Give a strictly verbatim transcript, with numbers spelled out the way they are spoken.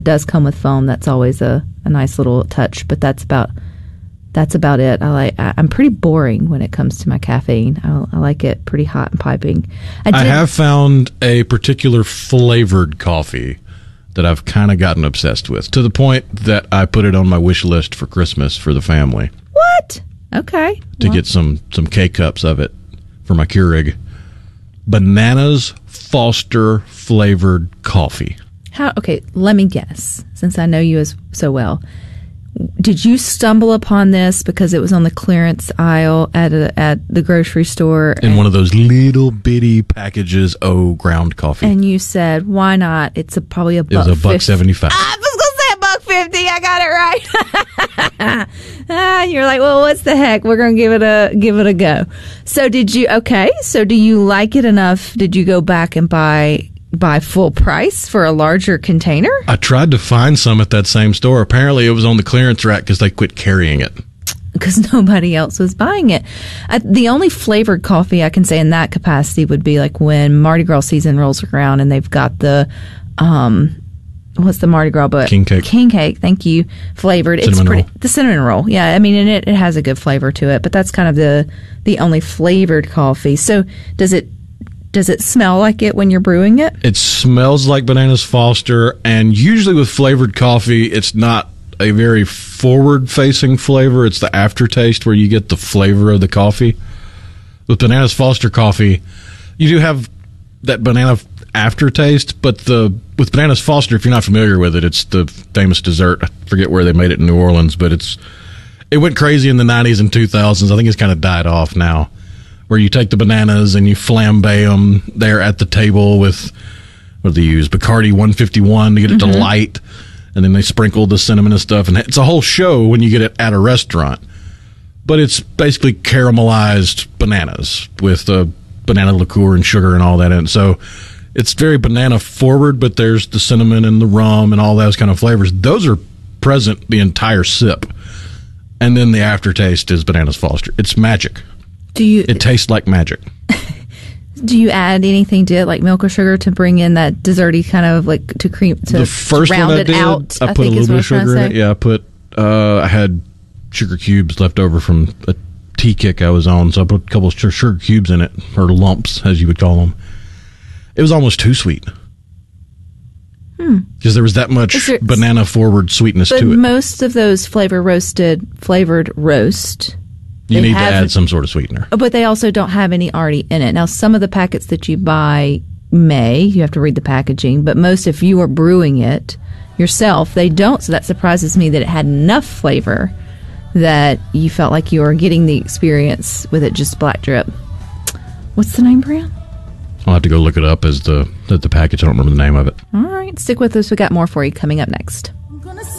does come with foam. That's always a, a nice little touch, but that's about that's about it. I like. I, I'm pretty boring when it comes to my caffeine. I, I like it pretty hot and piping. I, did, I have found a particular flavored coffee that I've kind of gotten obsessed with, to the point that I put it on my wish list for Christmas for the family. What? Okay. To well. get some some K-cups of it for my Keurig. Bananas Foster flavored coffee. How? Okay, let me guess, since I know you as so well. Did you stumble upon this because it was on the clearance aisle at a, at the grocery store? In one of those little bitty packages, oh, ground coffee. And you said, why not? It's a, probably a buck It was a buck seventy-five. I was going to say a buck fifty. I got it right. ah, you're like, well, what's the heck? We're going to give it a give it a go. So did you, okay, so do you like it enough? Did you go back and buy... buy full price for a larger container? I tried to find some at that same store. Apparently it was on the clearance rack because they quit carrying it. Because nobody else was buying it. I, the only flavored coffee I can say in that capacity would be like when Mardi Gras season rolls around and they've got the, um, what's the Mardi Gras book? King cake. King cake, thank you. Flavored. Cinnamon it's pretty roll. The cinnamon roll. Yeah, I mean, and it, it has a good flavor to it, but that's kind of the the only flavored coffee. So does it Does it smell like it when you're brewing it? It smells like Bananas Foster, and usually with flavored coffee, it's not a very forward-facing flavor. It's the aftertaste where you get the flavor of the coffee. With Bananas Foster coffee, you do have that banana aftertaste, but the with Bananas Foster, if you're not familiar with it, it's the famous dessert. I forget where they made it in New Orleans, but it's it went crazy in the nineties and two thousands. I think it's kind of died off now. Where you take the bananas and you flambe them there at the table with, what do they use, Bacardi one fifty-one to get it mm-hmm. to light, and then they sprinkle the cinnamon and stuff, and it's a whole show when you get it at a restaurant. But it's basically caramelized bananas with uh, banana liqueur and sugar and all that in it. So it's very banana forward, but there's the cinnamon and the rum and all those kind of flavors. Those are present the entire sip. And then the aftertaste is Bananas Foster. It's magic. Do you? It tastes like magic. Do you add anything to it, like milk or sugar, to bring in that desserty kind of like to cream to, the first to round one I it did, out? I, I put a little bit of sugar in it. Yeah, I put. Uh, I had sugar cubes left over from a tea kick I was on, so I put a couple of sugar cubes in it, or lumps, as you would call them. It was almost too sweet. Hmm. Because there was that much there, banana forward sweetness but to it. Most of those flavor roasted flavored roast. You need have, to add some sort of sweetener. But they also don't have any already in it. Now, some of the packets that you buy may, you have to read the packaging, but most, if you are brewing it yourself, they don't. So that surprises me that it had enough flavor that you felt like you were getting the experience with it just black drip. What's the name, brand? I'll have to go look it up as the, the, the package. I don't remember the name of it. All right. Stick with us. We got more for you coming up next.